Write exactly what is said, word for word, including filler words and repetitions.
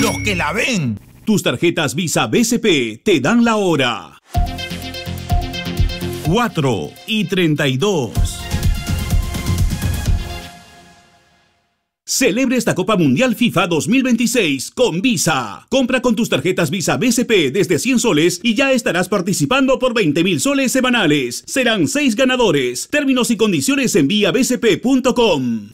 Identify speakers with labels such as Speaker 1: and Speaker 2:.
Speaker 1: los que la ven.
Speaker 2: Tus tarjetas Visa B C P te dan la hora. cuatro y treinta y dos. Celebre esta Copa Mundial FIFA dos mil veintiséis con Visa. Compra con tus tarjetas Visa B C P desde cien soles y ya estarás participando por veinte mil soles semanales. Serán seis ganadores. Términos y condiciones en vía b c p punto com.